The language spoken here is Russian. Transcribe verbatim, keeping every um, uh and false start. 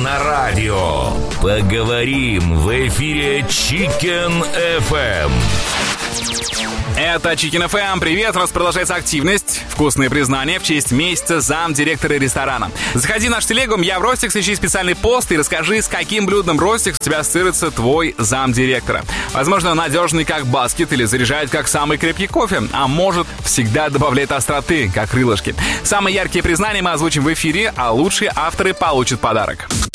на радио. Поговорим в эфире Chicken эф эм. Это Chicken эф эм. Привет, у нас продолжается активность. Вкусные признания в честь месяца замдиректора ресторана. Заходи в наш телегу, я в Ростикс, ищи специальный пост и расскажи, с каким блюдом Ростикс у тебя ассоциируется твой замдиректора. Возможно, надежный как баскет или заряжает как самый крепкий кофе, а может, всегда добавляет остроты, как крылышки. Самые яркие признания мы озвучим в эфире, а лучшие авторы получат подарок.